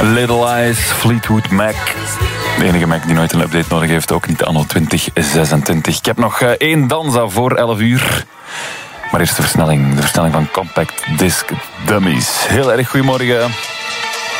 Little Eyes, Fleetwood Mac. De enige Mac die nooit een update nodig heeft, ook niet anno 2026. Ik heb nog 1 danza voor 11 uur. Maar eerst de versnelling van Compact Disc Dummies. Heel erg goedemorgen.